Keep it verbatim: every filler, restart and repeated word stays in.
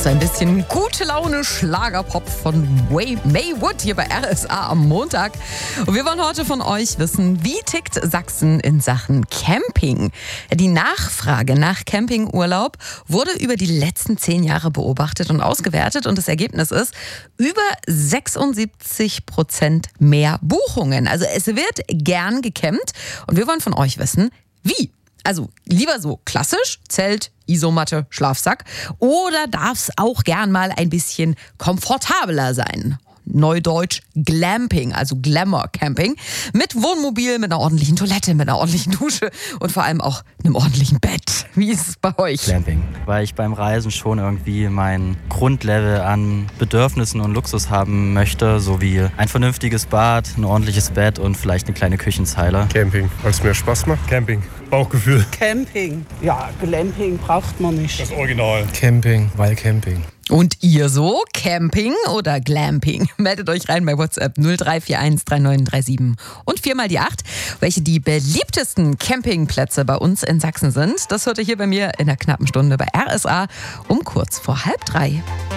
so ein bisschen gute Laune Schlagerpop von Way Maywood hier bei R S A am Montag. Und wir wollen heute von euch wissen, wie tickt Sachsen in Sachen Camping? Die Nachfrage nach Campingurlaub wurde über die letzten zehn Jahre beobachtet und ausgewertet und das Ergebnis ist über sechsundsiebzig Prozent mehr Buchungen. Also es wird gern gecampt und wir wollen von euch wissen, wie? Also lieber so klassisch, Zelt, Isomatte, Schlafsack, oder darf es auch gern mal ein bisschen komfortabler sein? Neudeutsch Glamping, also Glamour Camping, mit Wohnmobil, mit einer ordentlichen Toilette, mit einer ordentlichen Dusche und vor allem auch einem ordentlichen Bett. Wie ist es bei euch? Glamping, weil ich beim Reisen schon irgendwie mein Grundlevel an Bedürfnissen und Luxus haben möchte, sowie ein vernünftiges Bad, ein ordentliches Bett und vielleicht eine kleine Küchenzeile. Camping, weil es mir Spaß macht. Camping, Bauchgefühl. Camping, ja, Glamping braucht man nicht. Das Original. Camping, weil Camping. Und ihr so? Camping oder Glamping? Meldet euch rein bei WhatsApp null drei vier eins drei neun drei sieben und vier mal die acht, welche die beliebtesten Campingplätze bei uns in Sachsen sind. Das hört ihr hier bei mir in der knappen Stunde bei R S A um kurz vor halb drei.